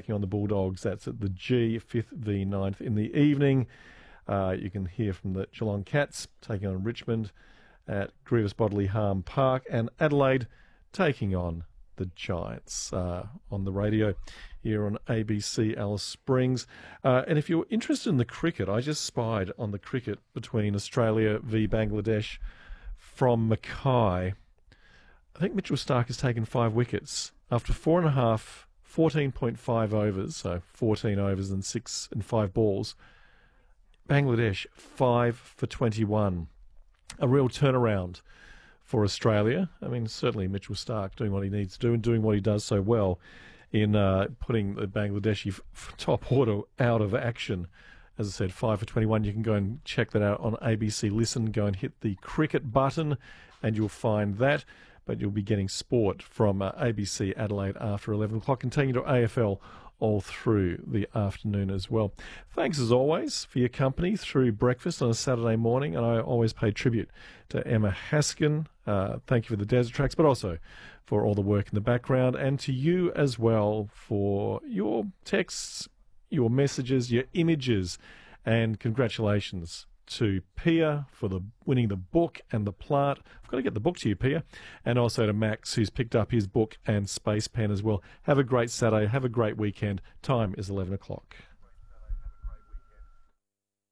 taking on the Bulldogs. That's at the G, 5th v 9th in the evening. You can hear from the Geelong Cats taking on Richmond at Grievous Bodily Harm Park, and Adelaide taking on the Giants on the radio here on ABC Alice Springs. And if you're interested in the cricket, I just spied on the cricket between Australia v Bangladesh from Mackay. I think Mitchell Starc has taken 5 wickets after 14.5 overs, so 14 overs and 6 and 5 balls. Bangladesh 5 for 21. A real turnaround for Australia. I mean, certainly Mitchell Starc doing what he needs to do and doing what he does so well in putting the Bangladeshi top order out of action. As I said, 5 for 21. You can go and check that out on ABC Listen. Go and hit the cricket button and you'll find that. But you'll be getting sport from ABC Adelaide after 11 o'clock and taking you to AFL all through the afternoon as well. Thanks as always for your company through breakfast on a Saturday morning, and I always pay tribute to Emma Haskin. Thank you for the Desert Tracks, but also for all the work in the background, and to you as well for your texts, your messages, your images, and congratulations to Pia for winning the book and the plant. I've got to get the book to you, Pia. And also to Max, who's picked up his book and Space Pen as well. Have a great Saturday. Have a great weekend. Time is 11 o'clock.